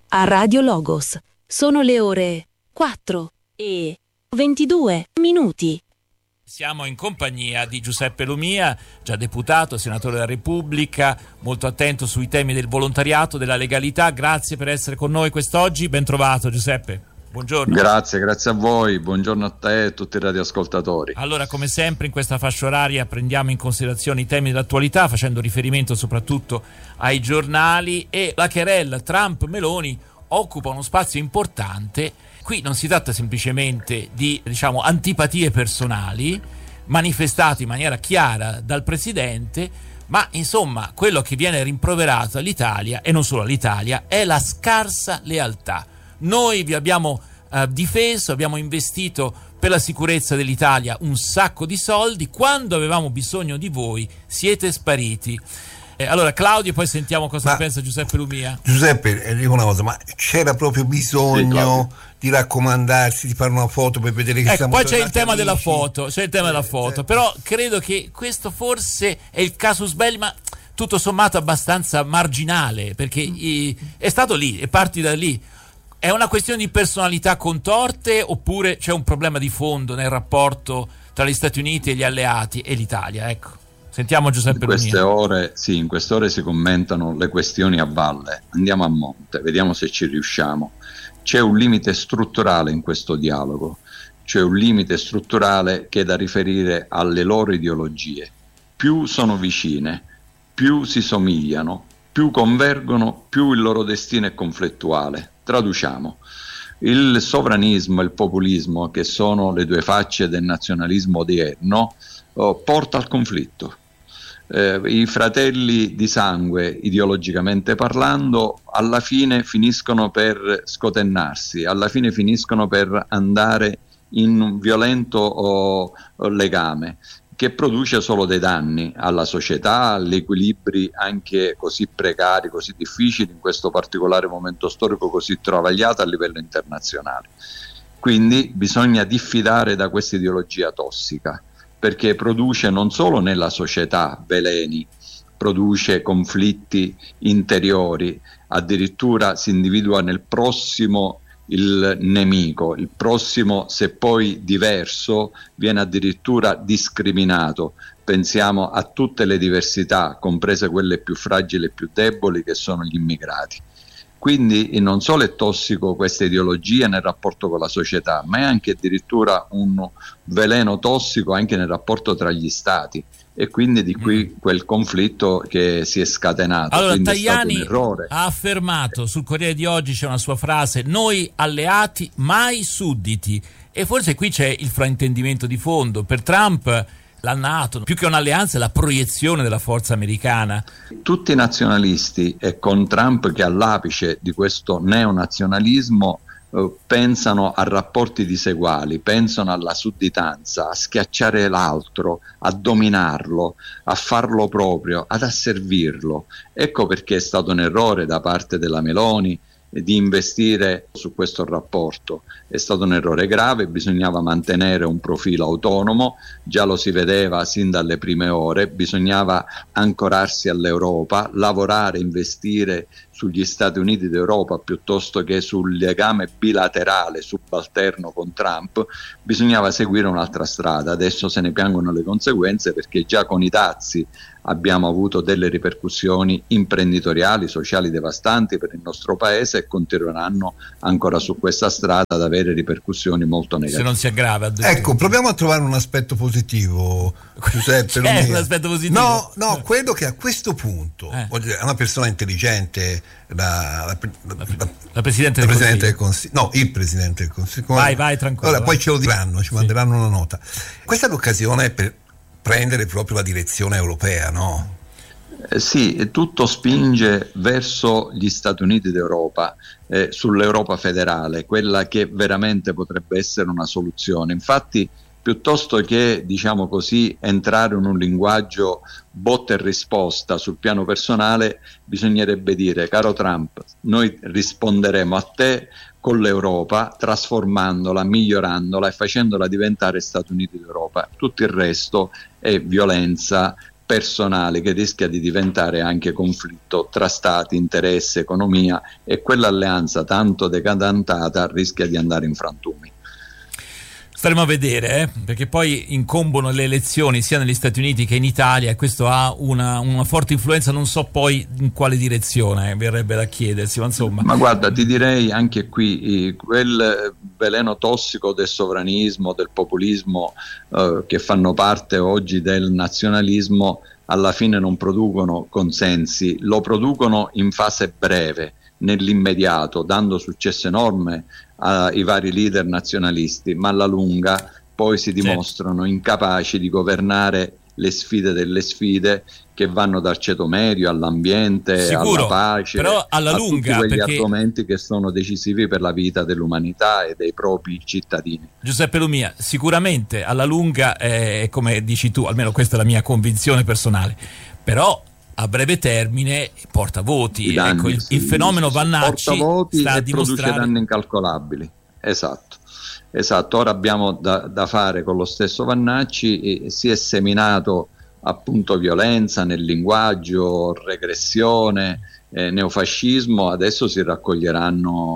a Radio Logos. Sono le ore 4:22. Siamo in compagnia di Giuseppe Lumia, già deputato, senatore della Repubblica, molto attento sui temi del volontariato, della legalità. Grazie per essere con noi quest'oggi. Ben trovato, Giuseppe. Buongiorno. Grazie a voi, buongiorno a te e a tutti i radioascoltatori. Allora, come sempre in questa fascia oraria prendiamo in considerazione i temi dell'attualità, facendo riferimento soprattutto ai giornali, e la querella Trump-Meloni occupa uno spazio importante. Qui non si tratta semplicemente di, antipatie personali manifestate in maniera chiara dal presidente, ma insomma quello che viene rimproverato all'Italia, e non solo all'Italia, è la scarsa lealtà. Noi vi abbiamo difeso, abbiamo investito per la sicurezza dell'Italia un sacco di soldi, quando avevamo bisogno di voi siete spariti. Allora Claudio, poi sentiamo cosa pensa Giuseppe Lumia. Giuseppe, dico una cosa, ma c'era proprio bisogno di raccomandarsi, di fare una foto per vedere che siamo poi c'è il tema amici. della foto, però credo che questo forse è il casus belli, ma tutto sommato abbastanza marginale, perché è stato lì e parti da lì. È una questione di personalità contorte, oppure c'è un problema di fondo nel rapporto tra gli Stati Uniti e gli alleati e l'Italia? Ecco, sentiamo Giuseppe Lumia. In queste ore si commentano le questioni a valle. Andiamo a monte, vediamo se ci riusciamo. C'è un limite strutturale in questo dialogo, c'è un limite strutturale che è da riferire alle loro ideologie. Più sono vicine, più si somigliano, più convergono, più il loro destino è conflittuale. Traduciamo: il sovranismo e il populismo, che sono le due facce del nazionalismo odierno, porta al conflitto. I fratelli di sangue, ideologicamente parlando, alla fine finiscono per scotennarsi, alla fine finiscono per andare in un violento legame che produce solo dei danni alla società, agli equilibri anche così precari, così difficili in questo particolare momento storico così travagliato a livello internazionale. Quindi bisogna diffidare da questa ideologia tossica, perché produce non solo nella società veleni, produce conflitti interiori, addirittura si individua nel prossimo il nemico, il prossimo, se poi diverso, viene addirittura discriminato. Pensiamo a tutte le diversità, comprese quelle più fragili e più deboli, che sono gli immigrati. Quindi non solo è tossico questa ideologia nel rapporto con la società, ma è anche addirittura un veleno tossico anche nel rapporto tra gli stati, e quindi di qui quel conflitto che si è scatenato. Allora, quindi Tajani è stato un errore. Ha affermato, sul Corriere di Oggi c'è una sua frase: noi alleati, mai sudditi. E forse qui c'è il fraintendimento di fondo. Per Trump la NATO, più che un'alleanza, è la proiezione della forza americana. Tutti i nazionalisti, e con Trump che è all'apice di questo neonazionalismo, pensano a rapporti diseguali, pensano alla sudditanza, a schiacciare l'altro, a dominarlo, a farlo proprio, ad asservirlo. Ecco perché è stato un errore da parte della Meloni di investire su questo rapporto. È stato un errore grave, bisognava mantenere un profilo autonomo, già lo si vedeva sin dalle prime ore, bisognava ancorarsi all'Europa, lavorare, investire sugli Stati Uniti d'Europa piuttosto che sul legame bilaterale subalterno con Trump. Bisognava seguire un'altra strada. Adesso se ne piangono le conseguenze, perché già con i dazi abbiamo avuto delle ripercussioni imprenditoriali, sociali devastanti per il nostro paese, e continueranno ancora su questa strada ad avere ripercussioni molto negative. Se non si aggrava. Ecco, proviamo a trovare un aspetto positivo, Giuseppe. C'è un aspetto positivo? No, credo che a questo punto è una persona intelligente, la Presidente del Consiglio. No, il Presidente del Consiglio. Vai tranquillo. Allora, poi ce lo diranno, ci manderanno una nota. Questa è l'occasione per prendere proprio la direzione europea, no? Sì, tutto spinge verso gli Stati Uniti d'Europa, sull'Europa federale, quella che veramente potrebbe essere una soluzione. Infatti, piuttosto che, diciamo così, entrare in un linguaggio botta e risposta sul piano personale, bisognerebbe dire: caro Trump, noi risponderemo a te con l'Europa, trasformandola, migliorandola e facendola diventare Stati Uniti d'Europa. Tutto il resto è violenza, personale che rischia di diventare anche conflitto tra stati, interesse, economia, e quell'alleanza tanto decantata rischia di andare in frantumi. Staremo a vedere, perché poi incombono le elezioni sia negli Stati Uniti che in Italia, e questo ha una forte influenza, non so poi in quale direzione, verrebbe da chiedersi, ma insomma. Ma guarda, ti direi anche qui, quel veleno tossico del sovranismo, del populismo, che fanno parte oggi del nazionalismo, alla fine non producono consensi, lo producono in fase breve, nell'immediato, dando successo enorme ai vari leader nazionalisti, ma alla lunga poi si dimostrano incapaci di governare le sfide delle sfide, che vanno dal ceto medio all'ambiente, alla pace, però alla a lunga, tutti quegli perché argomenti che sono decisivi per la vita dell'umanità e dei propri cittadini. Giuseppe Lumia, sicuramente alla lunga, come dici tu, almeno questa è la mia convinzione personale, però a breve termine porta voti. Danni, ecco, il fenomeno Vannacci porta voti sta a e dimostrare... produce danni incalcolabili. Esatto, ora abbiamo da fare con lo stesso Vannacci, si è seminato appunto violenza nel linguaggio, regressione, neofascismo, adesso si raccoglierà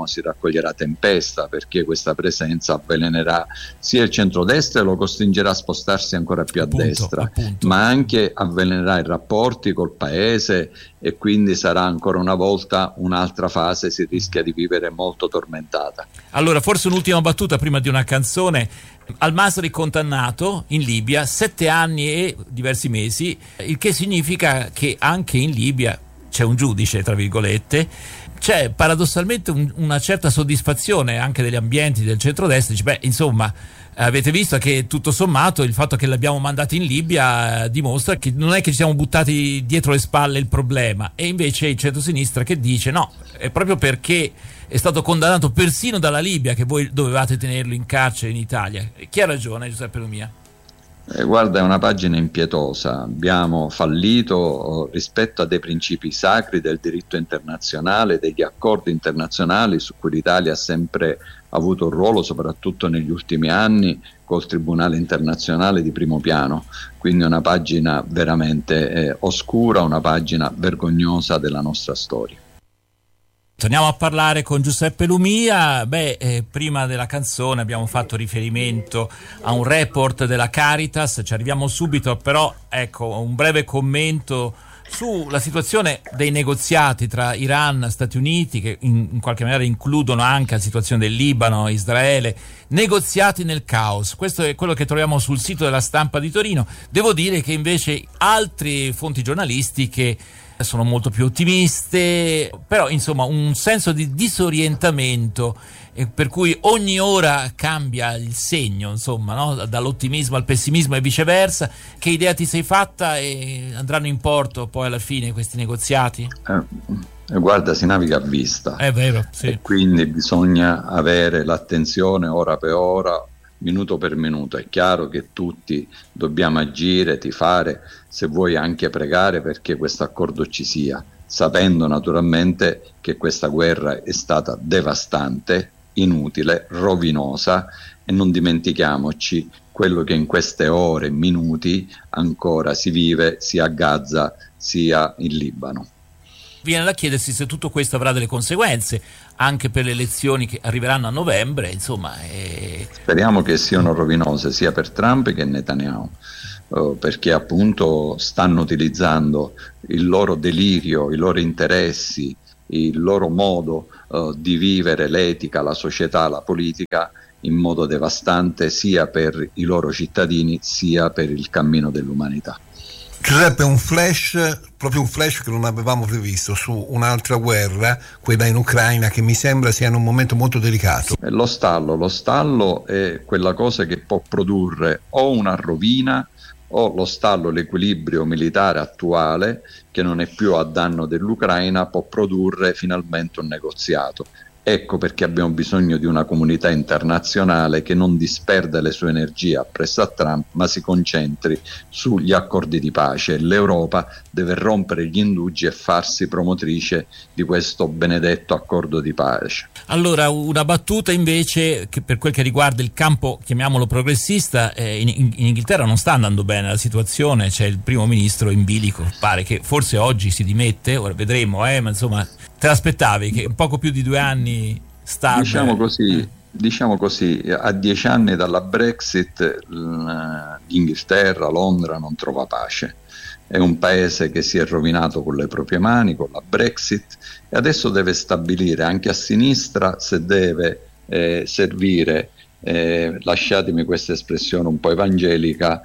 tempesta, perché questa presenza avvelenerà sia il centrodestra e lo costringerà a spostarsi ancora più a destra, ma anche avvelenerà i rapporti col paese, e quindi sarà ancora una volta un'altra fase, si rischia di vivere molto tormentata. Allora, forse un'ultima battuta prima di una canzone. Al-Masri condannato in Libia 7 anni e diversi mesi, il che significa che anche in Libia c'è un giudice, tra virgolette. C'è paradossalmente una certa soddisfazione anche degli ambienti del centrodestra. Dice, insomma, avete visto che tutto sommato il fatto che l'abbiamo mandato in Libia dimostra che non è che ci siamo buttati dietro le spalle il problema, e invece il centrosinistra che dice no, è proprio perché è stato condannato persino dalla Libia che voi dovevate tenerlo in carcere in Italia. Chi ha ragione, Giuseppe Lumia? Guarda, è una pagina impietosa. Abbiamo fallito rispetto a dei principi sacri del diritto internazionale, degli accordi internazionali su cui l'Italia ha sempre avuto un ruolo, soprattutto negli ultimi anni, col Tribunale internazionale di primo piano. Quindi è una pagina veramente oscura, una pagina vergognosa della nostra storia. Torniamo a parlare con Giuseppe Lumia. Prima della canzone abbiamo fatto riferimento a un report della Caritas, ci arriviamo subito, però ecco un breve commento sulla situazione dei negoziati tra Iran e Stati Uniti, che in qualche maniera includono anche la situazione del Libano, Israele, negoziati nel caos. Questo è quello che troviamo sul sito della Stampa di Torino. Devo dire che invece altre fonti giornalistiche sono molto più ottimiste, però insomma un senso di disorientamento, per cui ogni ora cambia il segno, insomma, no? Dall'ottimismo al pessimismo e viceversa. Che idea ti sei fatta, e andranno in porto poi alla fine questi negoziati? Guarda, si naviga a vista, è vero, sì. E quindi bisogna avere l'attenzione ora per ora, minuto per minuto. È chiaro che tutti dobbiamo agire, tifare, se vuoi anche pregare perché questo accordo ci sia, sapendo naturalmente che questa guerra è stata devastante, inutile, rovinosa, e non dimentichiamoci quello che in queste ore, minuti ancora si vive sia a Gaza sia in Libano. Viene da chiedersi se tutto questo avrà delle conseguenze anche per le elezioni che arriveranno a novembre, insomma. Speriamo che siano rovinose sia per Trump che Netanyahu, perché appunto stanno utilizzando il loro delirio, i loro interessi, il loro modo di vivere l'etica, la società, la politica in modo devastante sia per i loro cittadini sia per il cammino dell'umanità. Giuseppe, proprio un flash che non avevamo previsto su un'altra guerra, quella in Ucraina, che mi sembra sia in un momento molto delicato. Lo stallo è quella cosa che può produrre o una rovina, o lo stallo, l'equilibrio militare attuale, che non è più a danno dell'Ucraina, può produrre finalmente un negoziato. Ecco perché abbiamo bisogno di una comunità internazionale che non disperda le sue energie appresso a Trump, ma si concentri sugli accordi di pace. L'Europa deve rompere gli indugi e farsi promotrice di questo benedetto accordo di pace. Allora, una battuta invece che per quel che riguarda il campo, chiamiamolo progressista, in Inghilterra non sta andando bene la situazione, c'è il primo ministro in bilico, pare che forse oggi si dimette, ora vedremo, ma insomma, te l'aspettavi che un poco più di 2 anni sta... Diciamo così, a 10 anni dalla Brexit l'Inghilterra, Londra non trova pace. È un paese che si è rovinato con le proprie mani, con la Brexit, e adesso deve stabilire anche a sinistra se deve servire, lasciatemi questa espressione un po' evangelica,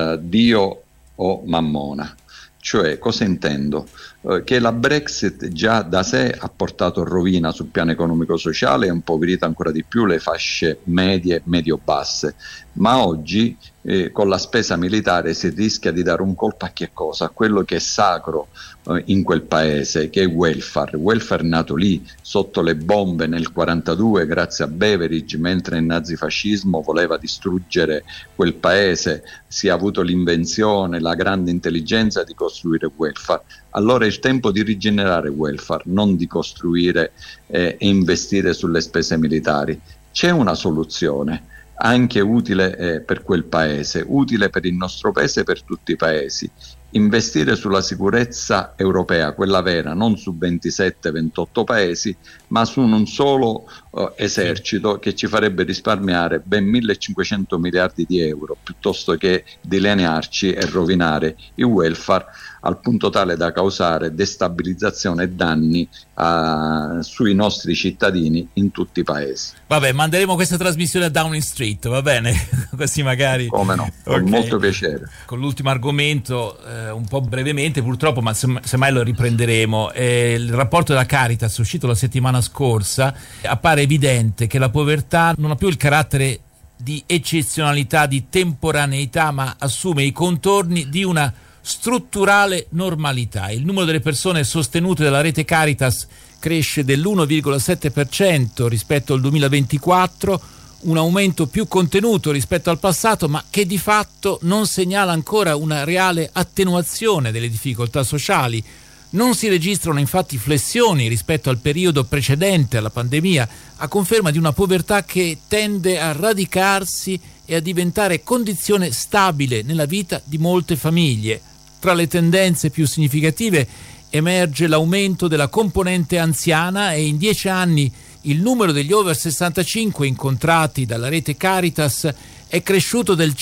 Dio o Mammona. Cioè, cosa intendo? Che la Brexit già da sé ha portato rovina sul piano economico-sociale e impoverito ancora di più le fasce medie, medio-basse, ma oggi con la spesa militare si rischia di dare un colpo a che cosa? A quello che è sacro in quel paese, che è welfare. Welfare nato lì, sotto le bombe nel 1942 grazie a Beveridge, mentre il nazifascismo voleva distruggere quel paese, si è avuto l'invenzione, la grande intelligenza di costruire welfare. Allora è il tempo di rigenerare welfare, non di costruire e investire sulle spese militari. C'è una soluzione, anche utile per quel paese, utile per il nostro paese e per tutti i paesi. Investire sulla sicurezza europea, quella vera, non su 27-28 paesi, ma su un solo esercito che ci farebbe risparmiare ben 1.500 miliardi di euro, piuttosto che dilaniarci e rovinare il welfare al punto tale da causare destabilizzazione e danni sui nostri cittadini in tutti i paesi. Vabbè, manderemo questa trasmissione a Downing Street, va bene? Così magari... Come no, con molto piacere. Con l'ultimo argomento, un po' brevemente purtroppo, ma semmai lo riprenderemo. Il rapporto della Caritas uscito la settimana scorsa, appare evidente che la povertà non ha più il carattere di eccezionalità, di temporaneità, ma assume i contorni di una strutturale normalità. Il numero delle persone sostenute dalla rete Caritas cresce dell'1,7% rispetto al 2024, un aumento più contenuto rispetto al passato, ma che di fatto non segnala ancora una reale attenuazione delle difficoltà sociali. Non si registrano infatti flessioni rispetto al periodo precedente alla pandemia, a conferma di una povertà che tende a radicarsi e a diventare condizione stabile nella vita di molte famiglie. Tra le tendenze più significative emerge l'aumento della componente anziana e in 10 anni il numero degli over 65 incontrati dalla rete Caritas è cresciuto del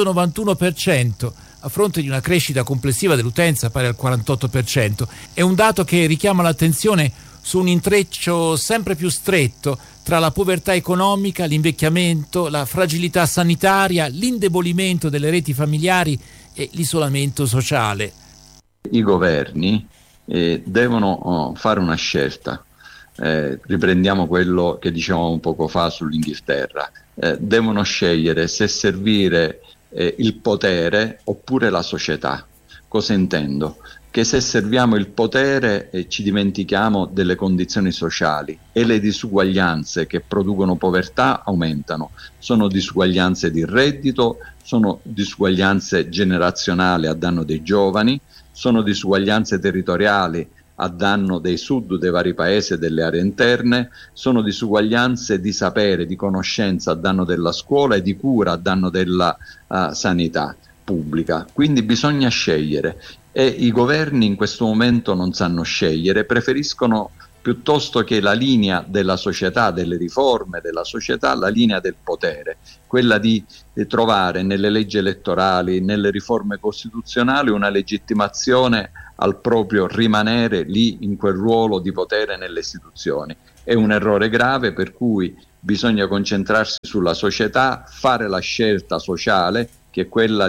191%, a fronte di una crescita complessiva dell'utenza pari al 48%. È un dato che richiama l'attenzione su un intreccio sempre più stretto tra la povertà economica, l'invecchiamento, la fragilità sanitaria, l'indebolimento delle reti familiari e l'isolamento sociale. I governi devono fare una scelta. Riprendiamo quello che dicevamo poco fa sull'Inghilterra. Devono scegliere se servire il potere oppure la società. Cosa intendo? Che se serviamo il potere ci dimentichiamo delle condizioni sociali e le disuguaglianze che producono povertà aumentano. Sono disuguaglianze di reddito, sono disuguaglianze generazionali a danno dei giovani, sono disuguaglianze territoriali a danno dei sud dei vari paesi e delle aree interne, sono disuguaglianze di sapere, di conoscenza a danno della scuola e di cura a danno della sanità pubblica. Quindi bisogna scegliere e i governi in questo momento non sanno scegliere, preferiscono piuttosto che la linea della società, delle riforme della società, la linea del potere, quella di trovare nelle leggi elettorali, nelle riforme costituzionali una legittimazione al proprio rimanere lì in quel ruolo di potere nelle istituzioni. È un errore grave, per cui bisogna concentrarsi sulla società, fare la scelta sociale che è quella di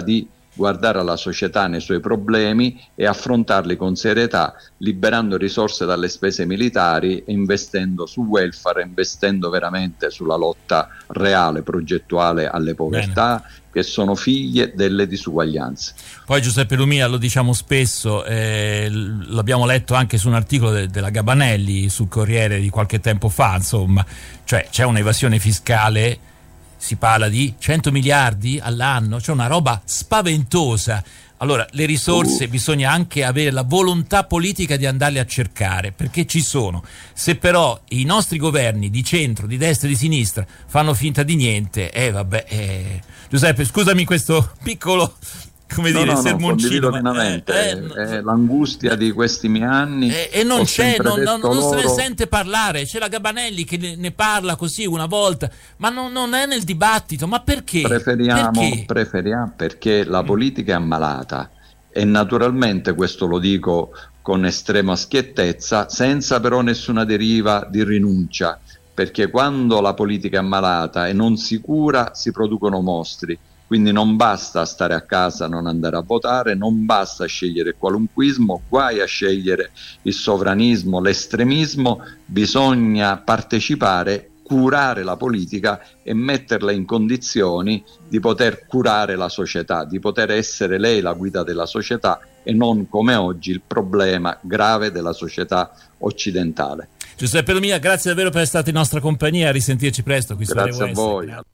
guardare alla società nei suoi problemi e affrontarli con serietà, liberando risorse dalle spese militari e investendo sul welfare, investendo veramente sulla lotta reale, progettuale alle povertà. Bene. Che sono figlie delle disuguaglianze. Poi Giuseppe Lumia, lo diciamo spesso, l'abbiamo letto anche su un articolo della Gabanelli sul Corriere di qualche tempo fa, insomma, cioè c'è un'evasione fiscale, si parla di 100 miliardi all'anno, c'è una roba spaventosa. Allora, le risorse bisogna anche avere la volontà politica di andarle a cercare, perché ci sono. Se però i nostri governi di centro, di destra e di sinistra fanno finta di niente, Giuseppe, scusami questo piccolo, sermoncino. È l'angustia di questi miei anni. E non c'è, non se ne sente parlare. C'è la Gabanelli che ne parla così una volta, ma non è nel dibattito. Ma perché? Preferiamo perché la politica è ammalata, e naturalmente questo lo dico con estrema schiettezza, senza però nessuna deriva di rinuncia, perché quando la politica è ammalata e non si cura si producono mostri. Quindi non basta stare a casa, non andare a votare, non basta scegliere il qualunquismo, guai a scegliere il sovranismo, l'estremismo, bisogna partecipare, curare la politica e metterla in condizioni di poter curare la società, di poter essere lei la guida della società e non come oggi il problema grave della società occidentale. Giuseppe Lumia, grazie davvero per essere stato in nostra compagnia, a risentirci presto qui su Grazie a voi.